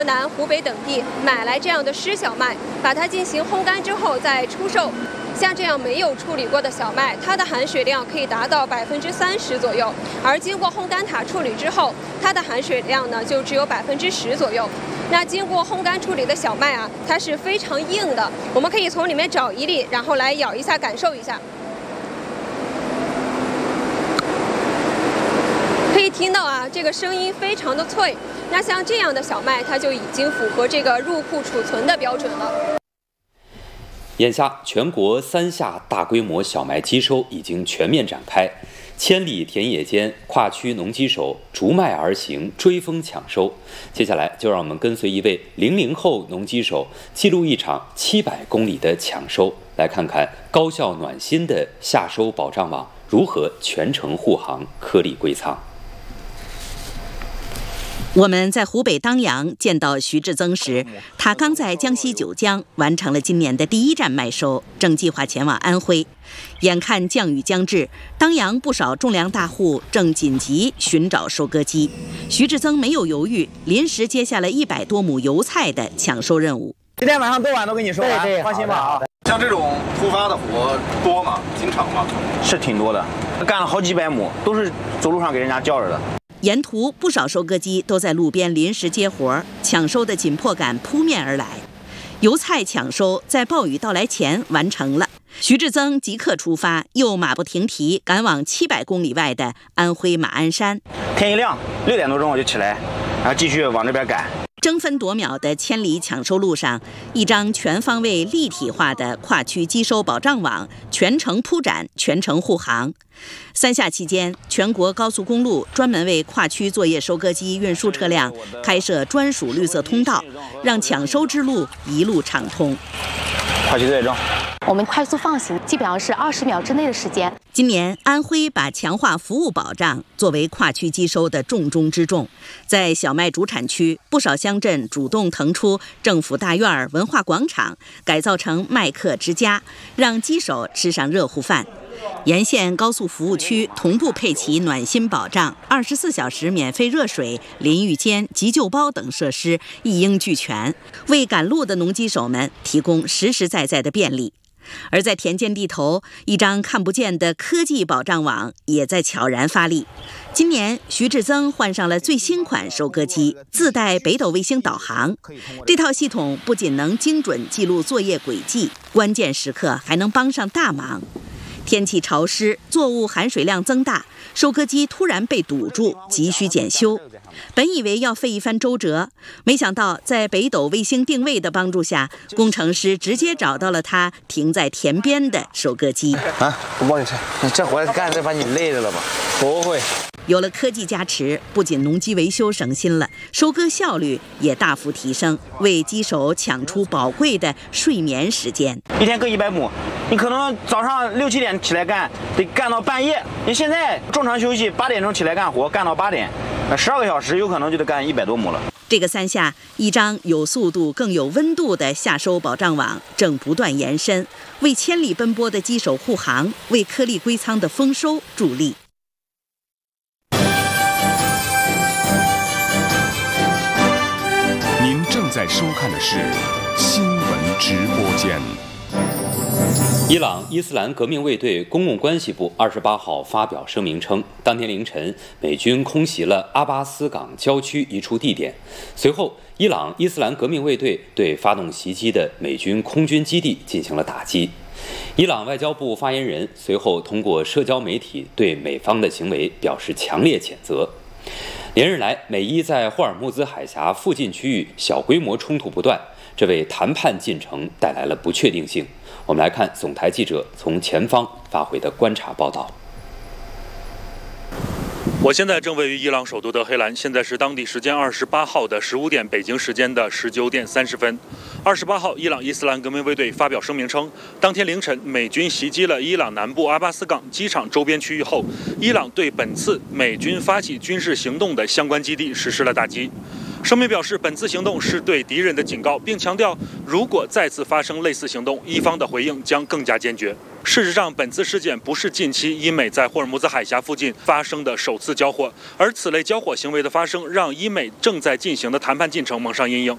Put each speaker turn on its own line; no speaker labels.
南、湖北等地买来这样的湿小麦，把它进行烘干之后再出售。像这样没有处理过的小麦，它的含水量可以达到30%左右，而经过烘干塔处理之后，它的含水量呢就只有10%左右。那经过烘干处理的小麦啊，它是非常硬的，我们可以从里面找一粒，然后来咬一下，感受一下。可以听到啊，这个声音非常的脆。那像这样的小麦，它就已经符合这个入库储存的标准了。
眼下，全国3下大规模小麦机收已经全面展开，千里田野间，跨区农机手逐麦而行，追风抢收。接下来，就让我们跟随一位00后农机手，记录一场700公里的抢收，来看看高效暖心的夏收保障网如何全程护航，颗粒归仓。
我们在湖北当阳见到徐志增时，他刚在江西九江完成了今年的第1站麦收，正计划前往安徽。眼看降雨将至，当阳不少种粮大户正紧急寻找收割机。徐志增没有犹豫，临时接下了100多亩油菜的抢收任务。
今天晚上多晚都给你收完，
对，
放心吧啊。
像这种突发的活多吗？经常吗？
是挺多的，干了好几百亩，都是走路上给人家叫着的。
沿途不少收割机都在路边临时接活，抢收的紧迫感扑面而来。油菜抢收在暴雨到来前完成了，徐志增即刻出发，又马不停蹄赶往700公里外的安徽马鞍山。
天一亮，6点多钟我就起来，然后继续往这边赶。
争分夺秒的千里抢收路上，一张全方位立体化的跨区机收保障网全程铺展，全程护航。3下期间，全国高速公路专门为跨区作业收割机运输车辆开设专属绿色通道，让抢收之路一路畅通。
快去作业中。
我们快速放行，基本上是20秒之内的时间。
今年安徽把强化服务保障作为跨区机收的重中之重，在小麦主产区，不少乡镇主动腾出政府大院、文化广场，改造成麦客之家，让机手吃上热乎饭。沿线高速服务区同步配齐暖心保障，24小时免费热水、淋浴间、急救包等设施一应俱全，为赶路的农机手们提供实实在在的便利。而在田间地头，一张看不见的科技保障网也在悄然发力。今年，徐志增换上了最新款收割机，自带北斗卫星导航。这套系统不仅能精准记录作业轨迹，关键时刻还能帮上大忙。天气潮湿，作物含水量增大，收割机突然被堵住，急需检修。本以为要费一番周折，没想到在北斗卫星定位的帮助下，工程师直接找到了他停在田边的收割机。
啊，我帮你拆，这活干这把你累着了吧？不会。
有了科技加持，不仅农机维修省心了，收割效率也大幅提升，为机手抢出宝贵的睡眠时间。
一天割100亩，你可能早上6、7点起来干，得干到半夜。你现在正常休息，8点钟起来干活，干到8点，12个小时有可能就得干100多亩了。
这个3下，一张有速度更有温度的夏收保障网正不断延伸，为千里奔波的机手护航，为颗粒归仓的丰收助力。
您正在收看的是新闻直播间。
伊朗伊斯兰革命卫队公共关系部28号发表声明称，当天凌晨，美军空袭了阿巴斯港郊区一处地点。随后，伊朗伊斯兰革命卫队对发动袭击的美军空军基地进行了打击。伊朗外交部发言人随后通过社交媒体对美方的行为表示强烈谴责。连日来，美伊在霍尔木兹海峡附近区域小规模冲突不断，这为谈判进程带来了不确定性。我们来看总台记者从前方发回的观察报道。
我现在正位于伊朗首都德黑兰，现在是当地时间28号的15点，北京时间的19点30分。28号，伊朗伊斯兰革命卫队发表声明称，当天凌晨，美军袭击了伊朗南部阿巴斯港机场周边区域后，伊朗对本次美军发起军事行动的相关基地实施了打击。声明表示，本次行动是对敌人的警告，并强调，如果再次发生类似行动，伊方的回应将更加坚决。事实上，本次事件不是近期伊美在霍尔木兹海峡附近发生的首次交火，而此类交火行为的发生，让伊美正在进行的谈判进程蒙上阴影。